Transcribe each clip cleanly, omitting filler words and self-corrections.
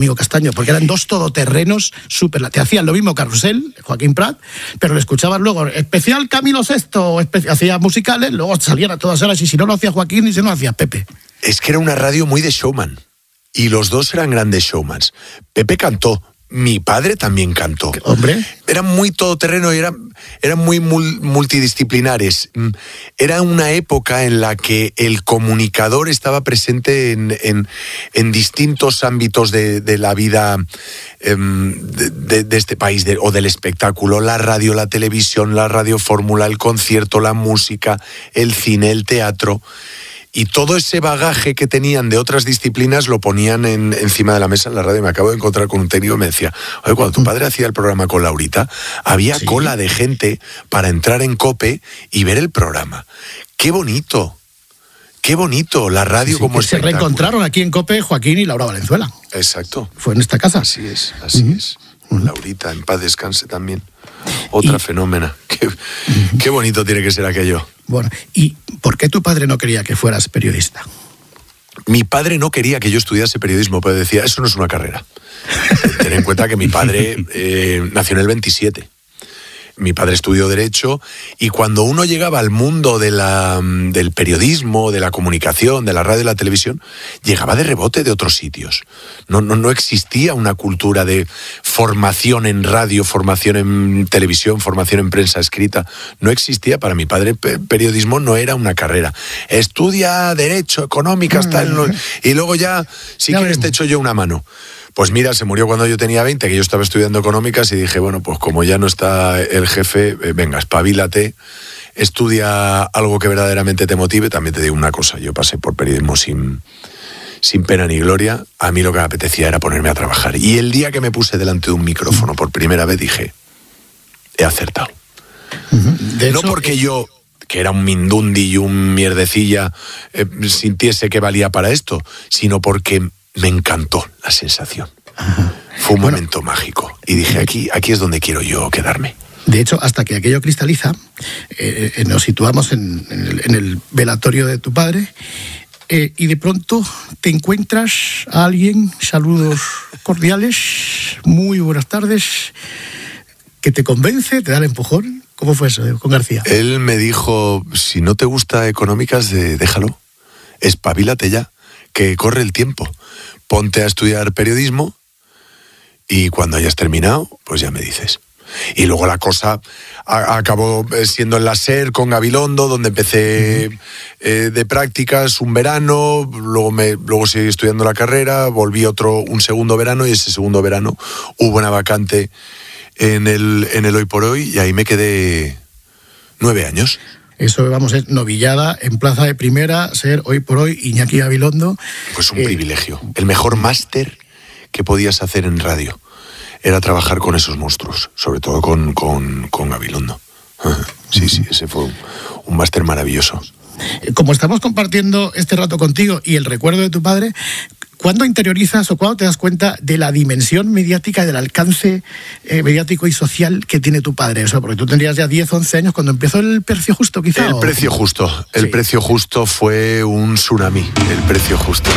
Íñigo Castaño, porque eran dos todoterrenos súper... Te hacían lo mismo Carrusel, Joaquín Prat, pero le escuchabas luego, especial Camilo Sesto, hacía musicales, luego salían a todas horas, y si no lo hacía Joaquín, y si no lo hacía Pepe. Es que era una radio muy de showman, y los dos eran grandes showmans. Pepe cantó, mi padre también cantó. Hombre. Eran muy todoterreno y eran muy multidisciplinares. Era una época en la que el comunicador estaba presente en distintos ámbitos de la vida de este país, o del espectáculo: la radio, la televisión, la radiofórmula, el concierto, la música, el cine, el teatro. Y todo ese bagaje que tenían de otras disciplinas lo ponían encima de la mesa en la radio. Me acabo de encontrar con un técnico y me decía: oye, cuando tu padre hacía el programa con Laurita, había cola de gente para entrar en COPE y ver el programa. ¡Qué bonito! ¡Qué bonito! La radio como espectáculo. Se reencontraron aquí en COPE Joaquín y Laura Valenzuela. Exacto. Fue en esta casa. Así es. Laurita, en paz descanse también. Otra fenómena. Qué bonito tiene que ser aquello. Bueno, ¿y por qué tu padre no quería que fueras periodista? Mi padre no quería que yo estudiase periodismo, pero decía, eso no es una carrera. Ten en cuenta que mi padre nació en el 27. Mi padre estudió Derecho, y cuando uno llegaba al mundo del periodismo, de la comunicación, de la radio y la televisión, llegaba de rebote de otros sitios. No existía una cultura de formación en radio, formación en televisión, formación en prensa escrita. No existía. Para mi padre, periodismo no era una carrera. Estudia Derecho, Económicas, tal, y luego ya, si quieres, te echo yo una mano. Pues mira, se murió cuando yo tenía 20, que yo estaba estudiando Económicas, y dije, bueno, pues como ya no está el jefe, venga, espabilate, estudia algo que verdaderamente te motive. También te digo una cosa, yo pasé por periodismo sin pena ni gloria. A mí lo que me apetecía era ponerme a trabajar. Y el día que me puse delante de un micrófono por primera vez dije, he acertado. No porque yo, que era un mindundi y un mierdecilla, sintiese que valía para esto, sino porque me encantó la sensación. Fue un momento mágico. Y dije, aquí es donde quiero yo quedarme. De hecho, hasta que aquello cristaliza, nos situamos en el velatorio de tu padre, y de pronto te encuentras a alguien, saludos cordiales, muy buenas tardes, que te convence, te da el empujón. ¿Cómo fue eso con García? Él me dijo, si no te gusta Económicas, déjalo, espabilate ya, que corre el tiempo. Ponte a estudiar periodismo y cuando hayas terminado, pues ya me dices. Y luego la cosa acabó siendo en la SER con Gabilondo, donde empecé de prácticas un verano, luego seguí estudiando la carrera, volví un segundo verano, y ese segundo verano hubo una vacante en el Hoy por Hoy, y ahí me quedé 9 años. Eso, vamos, es novillada en plaza de primera, ser Hoy por Hoy Iñaki Gabilondo. Pues un privilegio. El mejor máster que podías hacer en radio era trabajar con esos monstruos, sobre todo con Gabilondo. Sí, ese fue un máster maravilloso. Como estamos compartiendo este rato contigo y el recuerdo de tu padre, ¿cuándo interiorizas o cuándo te das cuenta de la dimensión mediática y del alcance mediático y social que tiene tu padre? O sea, porque tú tendrías ya 10, 11 años cuando empezó el Precio Justo, quizá. El Precio Justo fue un tsunami, el Precio Justo.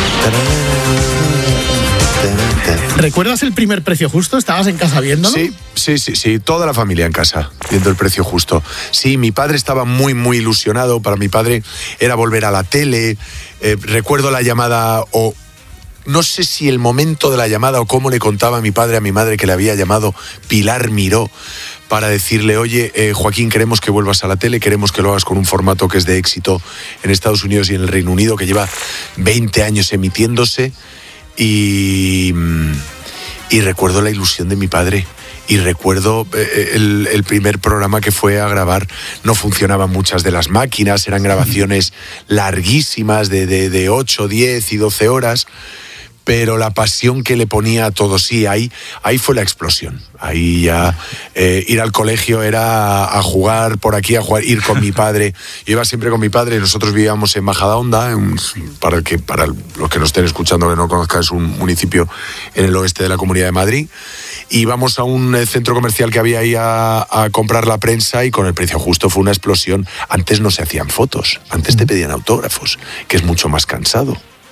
¿Recuerdas el primer Precio Justo? ¿Estabas en casa viéndolo? Sí, toda la familia en casa, viendo el Precio Justo. Sí, mi padre estaba muy, muy ilusionado. Para mi padre era volver a la tele. Recuerdo la llamada, o no sé si el momento de la llamada o cómo le contaba mi padre a mi madre que le había llamado Pilar Miró para decirle, oye, Joaquín, queremos que vuelvas a la tele, queremos que lo hagas con un formato que es de éxito en Estados Unidos y en el Reino Unido, que lleva 20 años emitiéndose. Y recuerdo la ilusión de mi padre, y recuerdo el primer programa que fue a grabar. No funcionaban muchas de las máquinas, eran grabaciones larguísimas de 8, 10 y 12 horas, pero la pasión que le ponía a todo, sí, ahí fue la explosión. Ahí ya ir al colegio era a jugar por aquí, ir con mi padre. Yo iba siempre con mi padre. Nosotros vivíamos en Majadahonda, para los que nos estén escuchando que no conozcan, es un municipio en el oeste de la Comunidad de Madrid. Íbamos a un centro comercial que había ahí a comprar la prensa, y con el Precio Justo fue una explosión. Antes no se hacían fotos, antes te pedían autógrafos, que es mucho más cansado.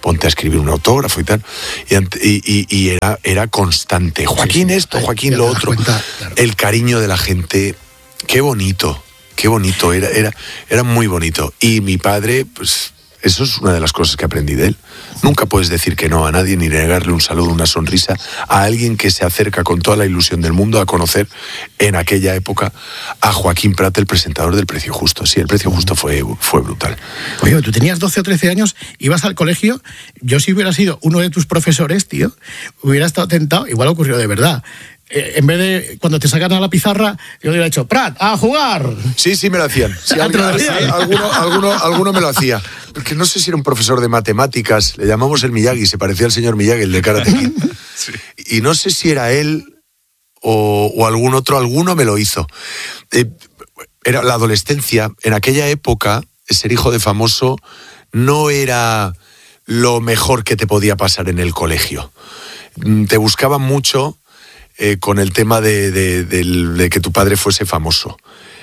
ponte a escribir un autógrafo y tal. Y era constante. Joaquín esto, Joaquín lo otro. Cuenta, claro. El cariño de la gente, qué bonito, era muy bonito. Y mi padre, pues eso es una de las cosas que aprendí de él. Nunca puedes decir que no a nadie ni negarle un saludo, una sonrisa a alguien que se acerca con toda la ilusión del mundo a conocer en aquella época a Joaquín Prat, el presentador del Precio Justo. Sí, el Precio Justo fue brutal. Oye, tú tenías 12 o 13 años, ibas al colegio. Yo, si hubiera sido uno de tus profesores, tío, hubiera estado tentado, igual ocurrió de verdad. En vez de, cuando te sacan a la pizarra, yo le hubiera dicho, Prat, a jugar. Sí, me lo hacían. Sí, alguno me lo hacía. Porque no sé si era un profesor de matemáticas, le llamamos el Miyagi, se parecía al señor Miyagi, el de Karate Kid. Sí. Y no sé si era él o algún otro, alguno me lo hizo. Era la adolescencia. En aquella época, ser hijo de famoso no era lo mejor que te podía pasar en el colegio. Te buscaban mucho con el tema de que tu padre fuese famoso.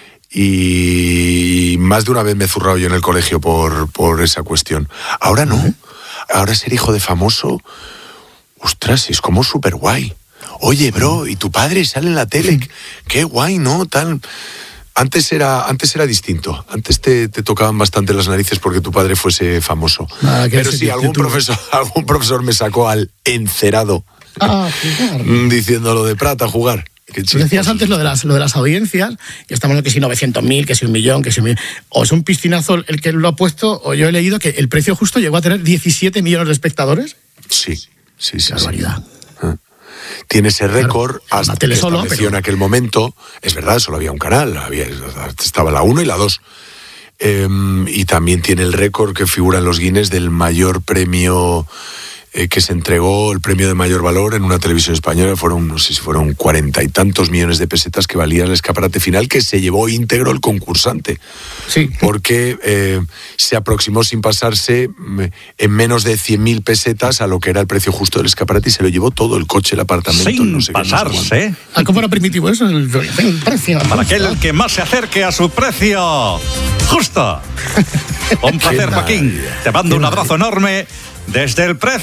Y más de una vez me he zurrado yo en el colegio por esa cuestión. Ahora no. Ahora ser hijo de famoso, ostras, es como súper guay. Oye, bro, y tu padre sale en la tele. Qué guay, ¿no? Tal. Antes era distinto. Antes te tocaban bastante las narices porque tu padre fuese famoso. Pero sí, algún profesor me sacó al encerado. Diciendo lo de Prat, a jugar. Tú decías antes lo de las audiencias, y estamos hablando que si 900.000, que si 1 millón, que si 1 millón. O es un piscinazo el que lo ha puesto, o yo he leído que el Precio Justo llegó a tener 17 millones de espectadores. Sí. Barbaridad. Tiene ese récord, claro, hasta que estableció en aquel momento. Es verdad, solo había un canal, estaba la 1 y la 2. Y también tiene el récord que figura en los Guinness del mayor premio que se entregó, el premio de mayor valor en una televisión española. No sé si fueron 40 y tantos millones de pesetas que valía el escaparate final, que se llevó íntegro el concursante. Sí. Porque se aproximó sin pasarse en menos de 100.000 pesetas a lo que era el precio justo del escaparate, y se lo llevó todo, el coche, el apartamento. Sin no sé pasarse. ¿Cómo era primitivo eso? El precio. Para aquel que más se acerque a su precio justo. Un placer, Joaquín. Te mando un abrazo enorme. Desde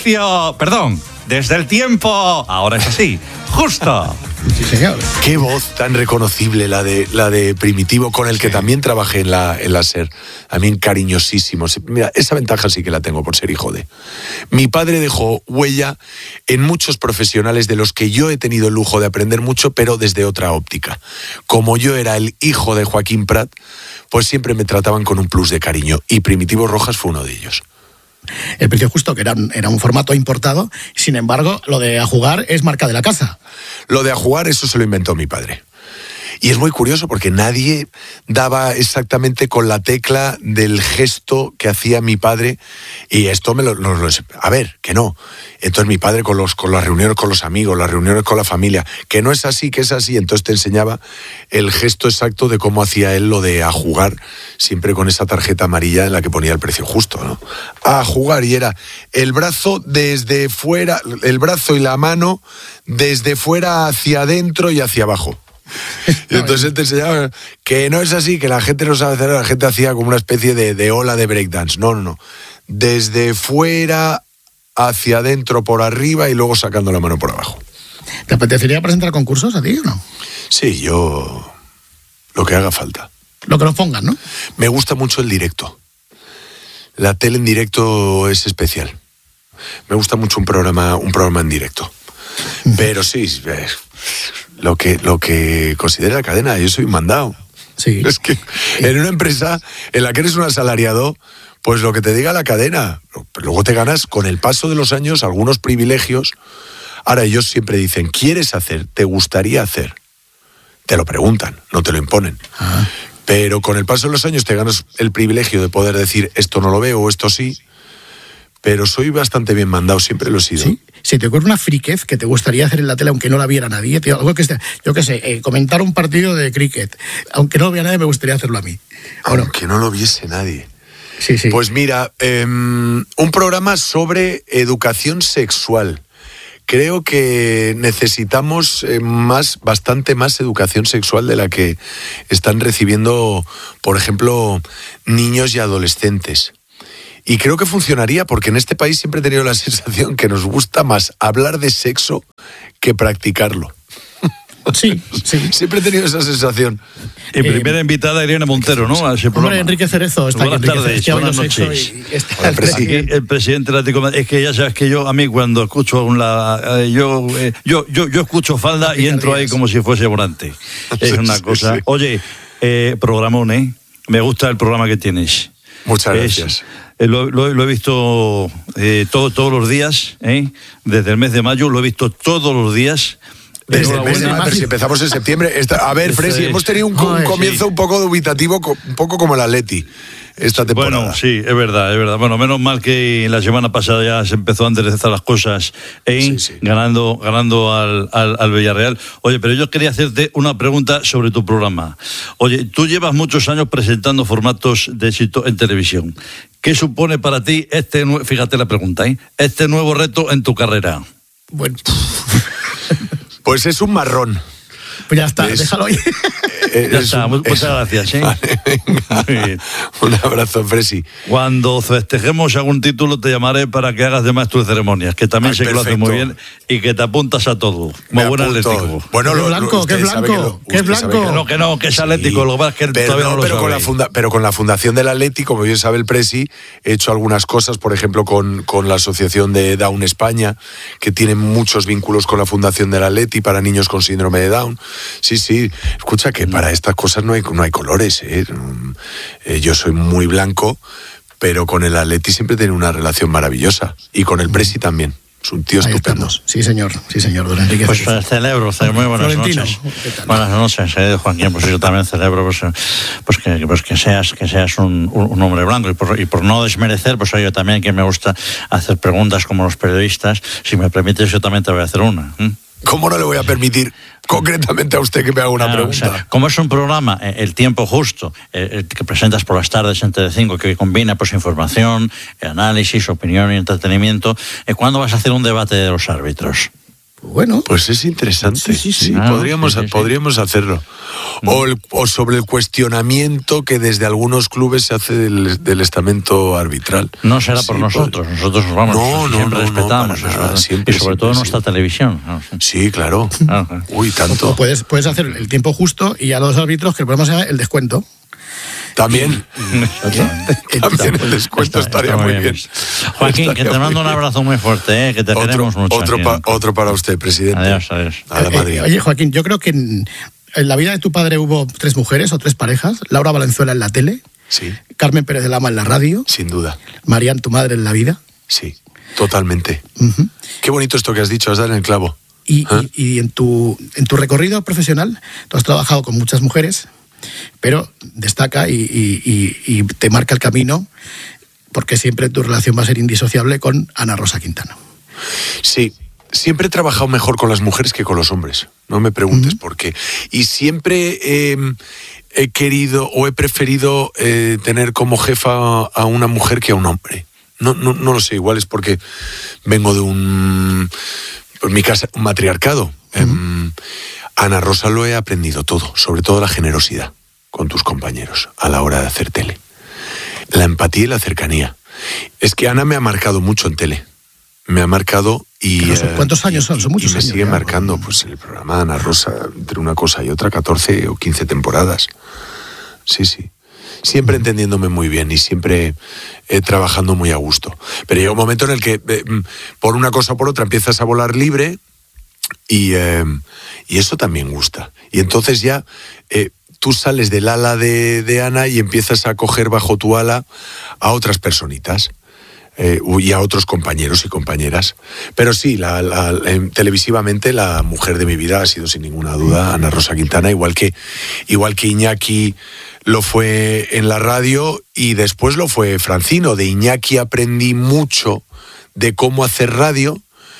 el tiempo, ahora es así, justo. Sí, señor. Qué voz tan reconocible la de Primitivo, con el que también trabajé en la SER. También cariñosísimo. Mira, esa ventaja sí que la tengo por ser hijo de. Mi padre dejó huella en muchos profesionales de los que yo he tenido el lujo de aprender mucho, pero desde otra óptica. Como yo era el hijo de Joaquín Prat, pues siempre me trataban con un plus de cariño, y Primitivo Rojas fue uno de ellos. El Precio Justo, que era un formato importado, sin embargo, lo de a jugar es marca de la casa. Lo de a jugar, eso se lo inventó mi padre. Y es muy curioso porque nadie daba exactamente con la tecla del gesto que hacía mi padre, y esto a ver, que no. Entonces mi padre con las reuniones con los amigos, las reuniones con la familia, que no es así, que es así, entonces te enseñaba el gesto exacto de cómo hacía él lo de a jugar, siempre con esa tarjeta amarilla en la que ponía el precio justo, ¿no? A jugar, y era el brazo desde fuera, el brazo y la mano desde fuera hacia adentro y hacia abajo. Y entonces te enseñaba que no es así, que la gente no sabe hacer, la gente hacía como una especie de ola de breakdance. No. Desde fuera hacia adentro por arriba y luego sacando la mano por abajo. ¿Te apetecería presentar concursos a ti o no? Sí, yo lo que haga falta. Lo que nos pongan, ¿no? Me gusta mucho el directo. La tele en directo es especial. Me gusta mucho un programa en directo. Pero sí, lo que considera la cadena, yo soy un mandado. Sí. Es que en una empresa en la que eres un asalariado, pues lo que te diga la cadena. Luego te ganas con el paso de los años algunos privilegios. Ahora ellos siempre dicen, ¿quieres hacer? ¿Te gustaría hacer? Te lo preguntan, no te lo imponen. Pero con el paso de los años te ganas el privilegio de poder decir, esto no lo veo o esto sí. Pero soy bastante bien mandado, siempre lo he sido. ¿Sí? Si te ocurre una friquez que te gustaría hacer en la tele aunque no la viera nadie, tío, algo que yo qué sé, comentar un partido de cricket, aunque no lo viera nadie, me gustaría hacerlo a mí. Aunque no lo viese nadie. Sí. Pues mira, un programa sobre educación sexual. Creo que necesitamos bastante más educación sexual de la que están recibiendo, por ejemplo, niños y adolescentes. Y creo que funcionaría porque en este país siempre he tenido la sensación que nos gusta más hablar de sexo que practicarlo. Sí. Siempre he tenido esa sensación. Y primera invitada Irene Montero, ¿no? A ese programa. Hombre, Enrique Cerezo está Buenas aquí. tardes, buenas noches. Aquí el presidente de la Atlético de Madrid. Es que ya sabes que a mí cuando escucho yo escucho falda y entro ahí como si fuese volante. Es una cosa. Sí. Oye, programón, ¿eh? Me gusta el programa que tienes. Muchas gracias. Lo he visto todos los días, desde el mes de mayo, lo he visto todos los días. Desde el mes de mayo, si empezamos en septiembre. A ver, Fresi, hemos tenido un comienzo un poco dubitativo, un poco como el Atleti esta temporada. Bueno, sí, es verdad. Bueno, menos mal que la semana pasada ya se empezó a enderezar las cosas, ganando al Villarreal. Oye, pero yo quería hacerte una pregunta sobre tu programa. Oye, tú llevas muchos años presentando formatos de éxito en televisión. ¿Qué supone para ti fíjate la pregunta, este nuevo reto en tu carrera? Bueno... Pues es un marrón. Pues ya está, déjalo ahí. Ya está, muchas gracias. Vale, venga. Un abrazo, Fresi. Cuando festejemos algún título te llamaré para que hagas de maestro de ceremonias, que también sé que lo haces muy bien y que te apuntas a todo. Como buen atlético. Bueno, ¿qué es blanco? ¿Qué es blanco? Que es atlético, lo que pasa es que todavía no lo sabe. Pero con la fundación del Atleti, como bien sabe el Presi, he hecho algunas cosas, por ejemplo, con la asociación de Down España, que tiene muchos vínculos con la fundación del Atleti para niños con síndrome de Down. Sí, escucha que para estas cosas no hay colores, yo soy muy blanco, pero con el Atleti siempre tiene una relación maravillosa, y con el Presi también. Es un tío estupendo. Sí, señor, don Enrique. Pues celebro, muy buenas noches. Buenas noches, Joaquín, pues yo también celebro que seas un hombre blanco, y por no desmerecer, pues yo también, que me gusta hacer preguntas como los periodistas. Si me permites, yo también te voy a hacer una. ¿Cómo no le voy a permitir concretamente a usted que me haga una pregunta? O sea, como es un programa, El Tiempo Justo, que presentas por las tardes en Telecinco, que combina pues información, análisis, opinión y entretenimiento, ¿cuándo vas a hacer un debate de los árbitros? Bueno, pues es interesante. Sí. Podríamos hacerlo. O sobre el cuestionamiento que desde algunos clubes se hace del estamento arbitral. No será por nosotros. Nosotros siempre respetamos eso. Siempre, y sobre todo nuestra televisión. Sí, claro. Uy, tanto. Puedes hacer el tiempo justo y a los árbitros que el programa sea el descuento. También el descuento estaría muy bien. Joaquín, que te mando un abrazo muy fuerte, que te queremos mucho. Otro para usted, presidente. Adiós. A la Madrid. Oye, Joaquín, yo creo que en la vida de tu padre hubo 3 mujeres o 3 parejas. Laura Valenzuela en la tele. Sí. Carmen Pérez de Lama en la radio. Sin duda. Marian, tu madre, en la vida. Sí, totalmente. Qué bonito esto que has dicho, has dado en el clavo. Y en tu recorrido profesional, tú has trabajado con muchas mujeres, pero destaca y te marca el camino, porque siempre tu relación va a ser indisociable con Ana Rosa Quintana. Sí, siempre he trabajado mejor con las mujeres que con los hombres, no me preguntes por qué. Y siempre he querido o he preferido tener como jefa a una mujer que a un hombre. No lo sé, igual es porque vengo de en mi casa, un matriarcado. Ana Rosa lo he aprendido todo, sobre todo la generosidad con tus compañeros a la hora de hacer tele. La empatía y la cercanía. Es que Ana me ha marcado mucho en tele. Me ha marcado y... ¿Cuántos años son? Son muchos años. Y me sigue marcando, pues el programa de Ana Rosa, entre una cosa y otra, 14 o 15 temporadas. Sí. Siempre entendiéndome muy bien y siempre trabajando muy a gusto. Pero llega un momento en el que, por una cosa o por otra, empiezas a volar libre y eso también gusta. Y entonces ya tú sales del ala de Ana y empiezas a coger bajo tu ala a otras personitas. Y a otros compañeros y compañeras. Pero sí, televisivamente la mujer de mi vida ha sido sin ninguna duda Ana Rosa Quintana, igual que Iñaki lo fue en la radio y después lo fue Francino. De Iñaki aprendí mucho de cómo hacer radio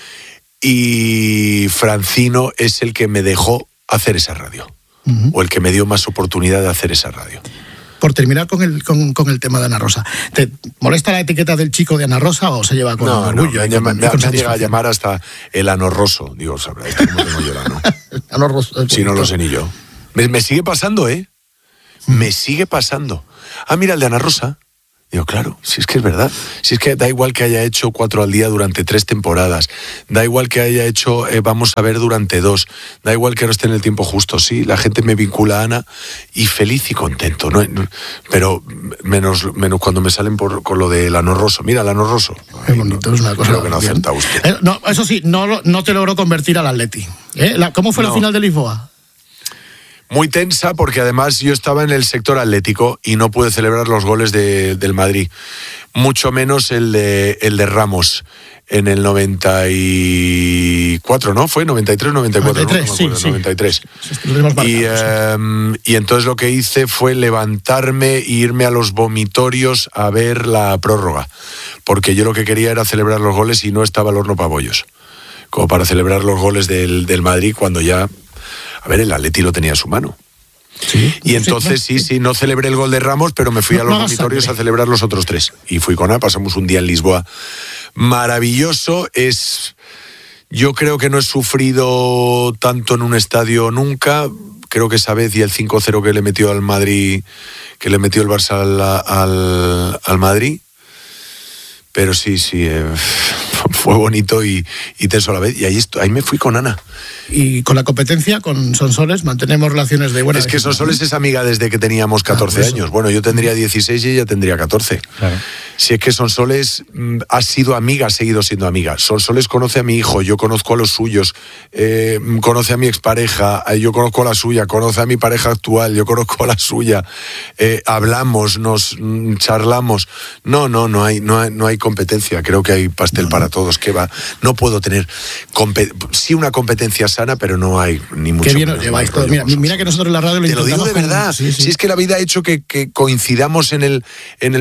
y Francino es el que me dejó hacer esa radio, o el que me dio más oportunidad de hacer esa radio. Por terminar con el tema de Ana Rosa, ¿te molesta la etiqueta del chico de Ana Rosa o se lleva con orgullo? Me llega a llamar hasta el anorroso. Digo, sabrá, esto cómo tengo yo el ano. Anorroso. Si no lo sé ni yo. Me sigue pasando, Me sigue pasando. Mira, el de Ana Rosa. Digo, claro, si es que es verdad. Si es que da igual que haya hecho 4 al día durante 3 temporadas. Da igual que haya hecho vamos a ver durante 2. Da igual que no esté en el tiempo justo. Sí, la gente me vincula a Ana y feliz y contento. ¿No? Pero menos cuando me salen con lo del Ano Rosso. Mira, el Ano Rosso. Es bonito, es una cosa. Creo que no acepta usted. No, eso sí, no te logró convertir al Atleti. ¿Cómo fue la final de Lisboa? Muy tensa porque además yo estaba en el sector atlético y no pude celebrar los goles del Madrid. Mucho menos el de Ramos en el 94, ¿no? ¿Fue 93 o 94? 93, no me acuerdo, sí. 93. Marcados, y entonces lo que hice fue levantarme e irme a los vomitorios a ver la prórroga. Porque yo lo que quería era celebrar los goles y no estaba el horno para bollos. Como para celebrar los goles del Madrid cuando ya... A ver, el Atleti lo tenía a su mano. Sí, y entonces sí, no celebré el gol de Ramos, pero me fui a los vomitorios a celebrar los otros 3. Y fui con Ana, pasamos un día en Lisboa maravilloso. Yo creo que no he sufrido tanto en un estadio nunca. Creo que esa vez y el 5-0 que le metió al Madrid, que le metió el Barça al Madrid. Pero sí, fue bonito y tenso a la vez. Y ahí me fui con Ana. Y con la competencia, con Sonsoles, mantenemos relaciones de buena... Es que Sonsoles es amiga desde que teníamos 14 años. Bueno, yo tendría 16 y ella tendría 14. Claro. Si es que Sonsoles ha sido amiga, ha seguido siendo amiga. Sonsoles conoce a mi hijo, yo conozco a los suyos, conoce a mi expareja, yo conozco a la suya, conoce a mi pareja actual, yo conozco a la suya. Hablamos, nos charlamos. No hay competencia. Creo que hay pastel para todos. ¿Qué va? No puedo tener... Sí, una competencia sana, pero no hay ni mucho. Qué bien os lleváis todo. Mira que nosotros en la radio lo intentamos. Te lo digo de verdad. Sí. Si es que la vida ha hecho que coincidamos en la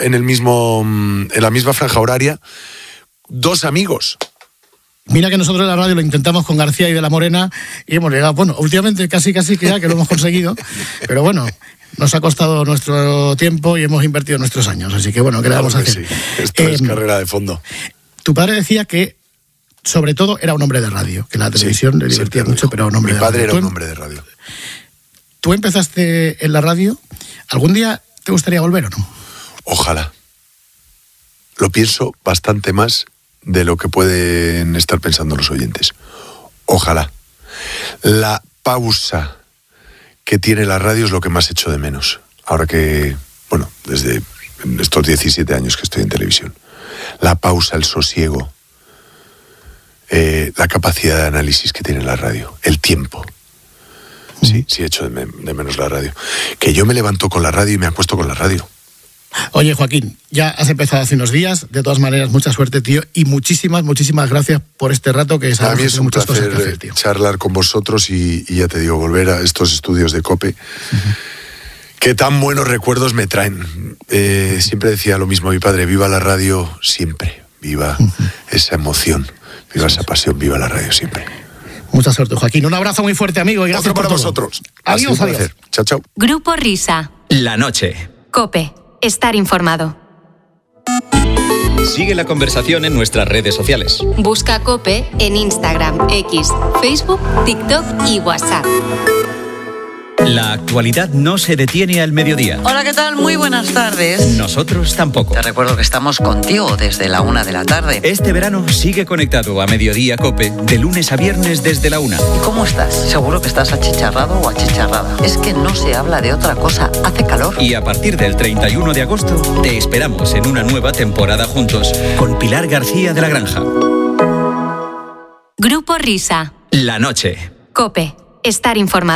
misma franja horaria, 2 amigos. Mira que nosotros en la radio lo intentamos con García y de la Morena y hemos llegado, bueno, últimamente casi que ya que lo hemos conseguido, pero bueno, nos ha costado nuestro tiempo y hemos invertido nuestros años, así que bueno, ¿qué le vamos a hacer? Sí. Esto es carrera de fondo. Tu padre decía que sobre todo era un hombre de radio, que la televisión le divertía mucho, pero era un hombre de radio. Mi padre era un hombre de radio. ¿Tú empezaste en la radio? ¿Algún día te gustaría volver o no? Ojalá. Lo pienso bastante más de lo que pueden estar pensando los oyentes. Ojalá. La pausa que tiene la radio es lo que más echo de menos. Ahora que, bueno, desde estos 17 años que estoy en televisión. La pausa, el sosiego, la capacidad de análisis que tiene la radio, el tiempo. Sí echo de menos la radio. Que yo me levanto con la radio y me acuesto con la radio. Oye, Joaquín, ya has empezado hace unos días. De todas maneras, mucha suerte, tío. Y muchísimas gracias por este rato que sabes. A mí es un placer charlar con vosotros y ya te digo, volver a estos estudios de COPE. Que tan buenos recuerdos me traen. Siempre decía lo mismo a mi padre, viva la radio siempre. Viva esa emoción, viva esa pasión, viva la radio siempre. Mucha suerte, Joaquín. Un abrazo muy fuerte, amigo. Y gracias Otro para por vosotros. Adiós. Chao, chao. Grupo Risa. La noche. COPE. Estar informado. Sigue la conversación en nuestras redes sociales. Busca COPE en Instagram, X, Facebook, TikTok y WhatsApp. La actualidad no se detiene al mediodía. Hola, ¿qué tal? Muy buenas tardes. Nosotros tampoco. Te recuerdo que estamos contigo desde la 1 de la tarde. Este verano sigue conectado a Mediodía COPE de lunes a viernes desde la 1. ¿Y cómo estás? Seguro que estás achicharrado o achicharrada. Es que no se habla de otra cosa. Hace calor. Y a partir del 31 de agosto te esperamos en una nueva temporada juntos con Pilar García de la Granja. Grupo Risa. La noche. COPE. Estar informado.